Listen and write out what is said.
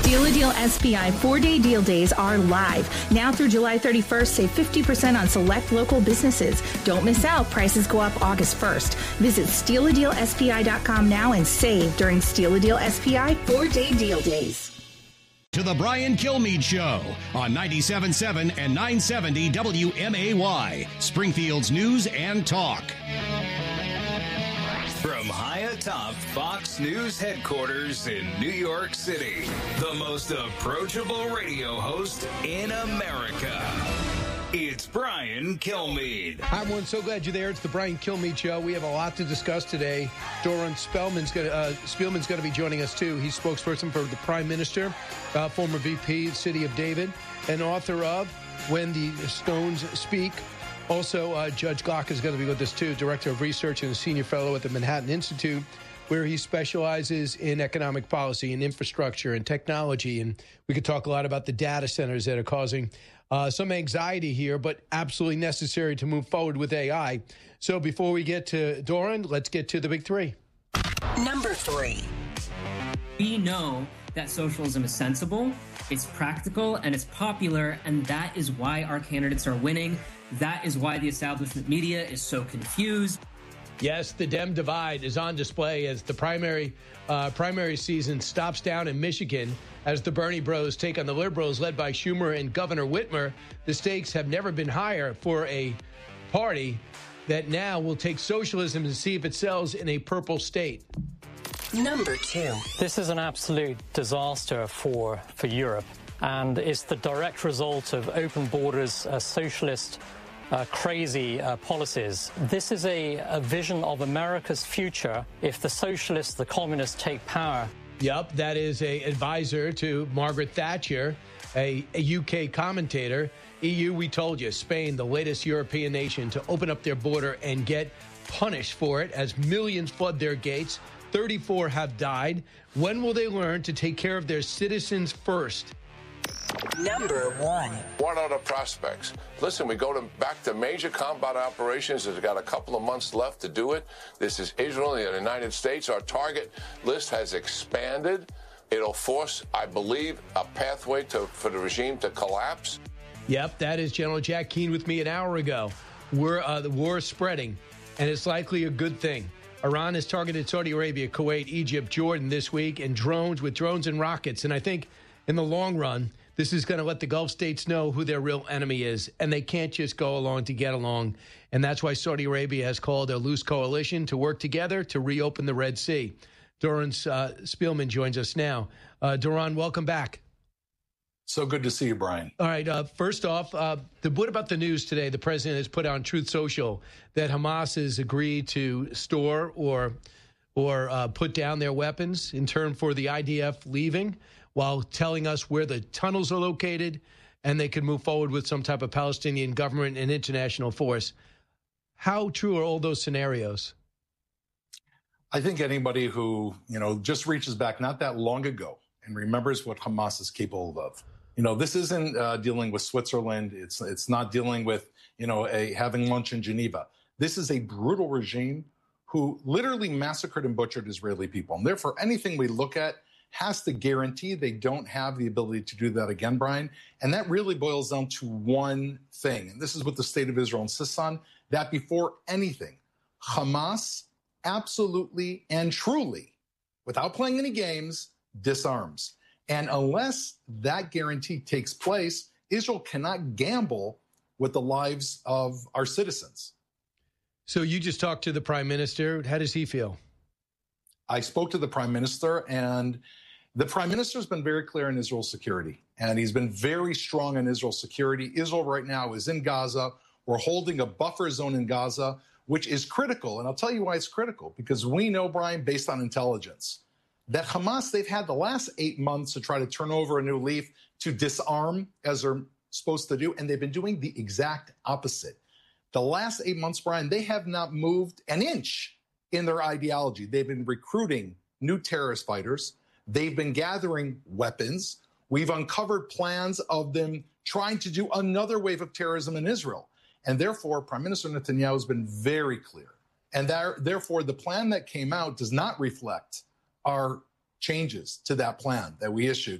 Steal a Deal SPI 4-day deal days are live. Now through July 31st, save 50% on select local businesses. Don't miss out. Prices go up August 1st. Visit StealADealSPI.com now and save during Steal a Deal SPI 4-day deal days. To the Brian Kilmeade Show on 97.7 and 970 WMAY, Springfield's News and Talk. From high atop Fox News headquarters in New York City, the most approachable radio host in America. It's Brian Kilmeade. Hi, everyone. So glad you're there. It's the Brian Kilmeade Show. We have a lot to discuss today. Doron Spielman's going to be joining us, too. He's spokesperson for the Prime Minister, former VP, City of David, and author of When the Stones Speak. Also, Judge Glock is going to be with us, too, Director of Research and a Senior Fellow at the Manhattan Institute, where he specializes in economic policy and infrastructure and technology. And we could talk a lot about the data centers that are causing some anxiety here, but absolutely necessary to move forward with AI. So before we get to Doron, let's get to the big three. Number 3. We know that socialism is sensible, it's practical, and it's popular, and that is why our candidates are winning. That is why the establishment media is so confused. Yes, the Dem divide is on display as the primary season stops down in Michigan as the Bernie bros take on the liberals led by Schumer and Governor Whitmer. The stakes have never been higher for a party that now will take socialism and see if it sells in a purple state. Number 2. This is an absolute disaster for Europe, and it's the direct result of open borders, socialist crazy policies. This is a vision of America's future if the socialists, the communists take power. Yep, that is an advisor to Margaret Thatcher, a UK commentator. EU, we told you, Spain, the latest European nation to open up their border and get punished for it as millions flood their gates. 34 have died. When will they learn to take care of their citizens first? Number 1. What are the prospects? Listen, we go back to major combat operations. It's got a couple of months left to do it. This is Israel and the United States. Our target list has expanded. It'll force, I believe, a pathway for the regime to collapse. Yep, that is General Jack Keane with me an hour ago. The war is spreading, and it's likely a good thing. Iran has targeted Saudi Arabia, Kuwait, Egypt, Jordan this week, and drones and rockets. And I think in the long run, this is going to let the Gulf states know who their real enemy is, and they can't just go along to get along. And that's why Saudi Arabia has called a loose coalition to work together to reopen the Red Sea. Doron Spielman joins us now. Doron, welcome back. So good to see you, Brian. All right. First off, what about the news today? The president has put on Truth Social that Hamas has agreed to store or put down their weapons in turn for the IDF leaving, while telling us where the tunnels are located, and they can move forward with some type of Palestinian government and international force. How true are all those scenarios? I think anybody who, just reaches back not that long ago and remembers what Hamas is capable of. This isn't dealing with Switzerland. It's not dealing with, having lunch in Geneva. This is a brutal regime who literally massacred and butchered Israeli people. And therefore, anything we look at has to guarantee they don't have the ability to do that again, Brian. And that really boils down to one thing. And this is what the state of Israel insists on, that before anything, Hamas absolutely and truly, without playing any games, disarms. And unless that guarantee takes place, Israel cannot gamble with the lives of our citizens. So you just talked to the prime minister. How does he feel? I spoke to the prime minister, and the prime minister has been very clear in Israel's security, and he's been very strong in Israel's security. Israel right now is in Gaza. We're holding a buffer zone in Gaza, which is critical. And I'll tell you why it's critical, because we know, Brian, based on intelligence, that Hamas, they've had the last 8 months to try to turn over a new leaf, to disarm as they're supposed to do, and they've been doing the exact opposite. The last 8 months, Brian, they have not moved an inch in their ideology. They've been recruiting new terrorist fighters. They've been gathering weapons. We've uncovered plans of them trying to do another wave of terrorism in Israel. And therefore, Prime Minister Netanyahu has been very clear. And therefore, the plan that came out does not reflect our changes to that plan that we issued.